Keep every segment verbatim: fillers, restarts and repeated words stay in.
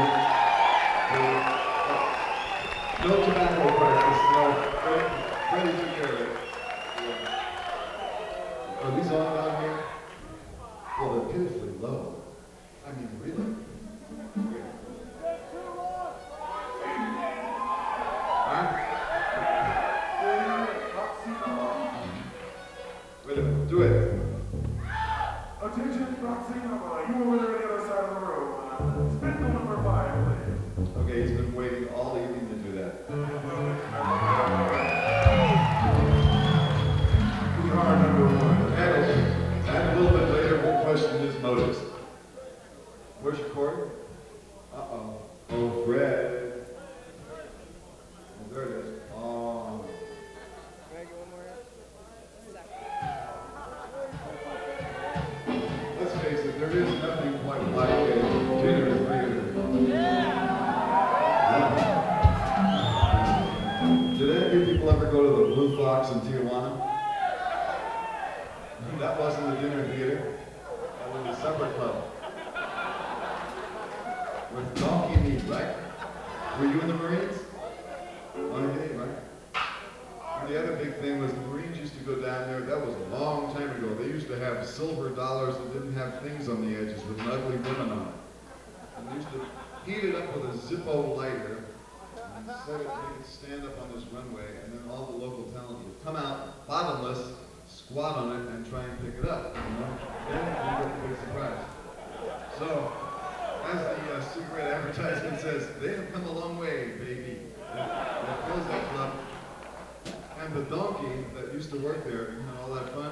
No tobacco crisis, no. Fred- Freddie took care of it. Yeah. Are these on down here? Well, they're pitifully low. I mean, really. Huh? Wait a minute, do it. Attention, boxing number. You over there on the other side of the room. Uh, spin the number five, please. Okay, he's been waiting all evening to do that. We are number one. And, and a little bit later, we'll question his motives. Where's your cord? Uh-oh. Oh, Fred. Oh, there it is. Oh. Let's face it, there is nothing quite like a dinner at three. Did any of you people ever go to the Blue Fox in Tijuana? That wasn't the dinner theater. That was a supper club. With donkey meat, right? Were you in the Marines? Oh, you did, right? And the other big thing was the Marines used to go down there. That was a long time ago. They used to have silver dollars that didn't have things on the edges with ugly women on it. And they used to heat it up with a Zippo lighter and set it, make it stand up on this runway, and then all the local talent would come out bottomless, squat on it, and try and pick it up. You know? Then you get the big surprise. So, as the uh, cigarette advertisement says, they have come a long way, baby. That, that fills that club. And the donkey that used to work there and had all that fun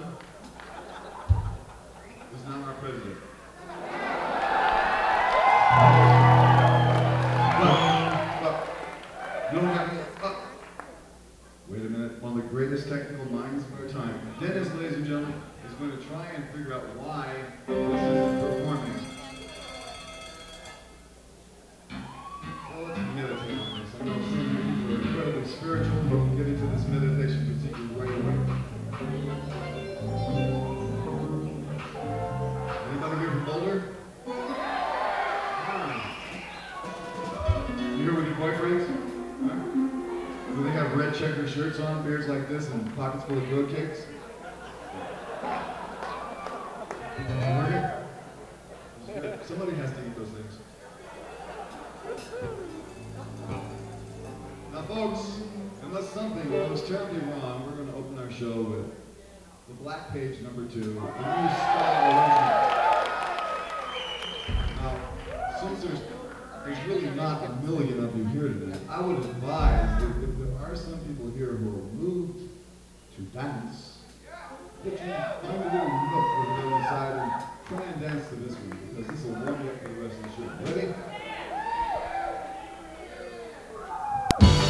is now our president. Look, look, you don't have to, uh, wait a minute, one of the greatest technical minds of our time. Dennis, ladies and gentlemen, is going to try and figure out why this isn't performing. Well, let's meditate on this. I know some of you people are incredibly spiritual. You can get into this meditation procedure right away. Anybody here from Boulder? Ah. You here with your boyfriends? Huh? Do they have red checker shirts on, beards like this, and pockets full of road cakes? Working? Somebody has to eat those things. Now, folks, unless something goes terribly wrong, we're going to open our show with the Black Page number two, the new style arrangement. Now, since there's, there's really not a million of you here today, I would advise that if there are some people here who are moved to dance,